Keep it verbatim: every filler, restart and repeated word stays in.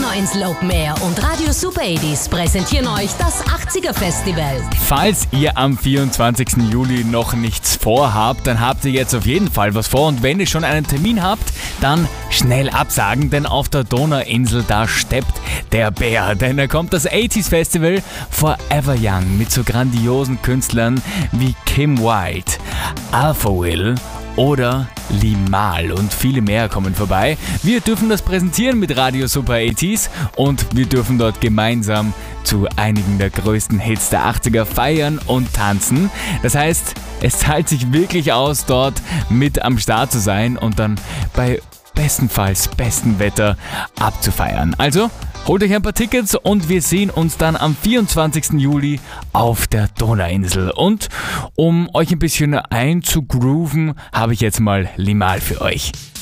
Donauinsel Open Air und Radio Super achtziger präsentieren euch das achtziger Festival. Falls ihr am vierundzwanzigsten Juli noch nichts vorhabt, dann habt ihr jetzt auf jeden Fall was vor. Und wenn ihr schon einen Termin habt, dann schnell absagen, denn auf der Donauinsel, da steppt der Bär. Denn da kommt das achtziger Festival Forever Young mit so grandiosen Künstlern wie Kim Wilde, Alpha Will oder Limahl und viele mehr kommen vorbei. Wir dürfen das präsentieren mit Radio Super achtziger und wir dürfen dort gemeinsam zu einigen der größten Hits der achtziger feiern und tanzen. Das heißt, es zahlt sich wirklich aus, dort mit am Start zu sein und dann bei bestenfalls bestem Wetter abzufeiern. Also holt euch ein paar Tickets und wir sehen uns dann am vierundzwanzigsten Juli auf der Donauinsel. Und um euch ein bisschen einzugrooven, habe ich jetzt mal Limahl für euch.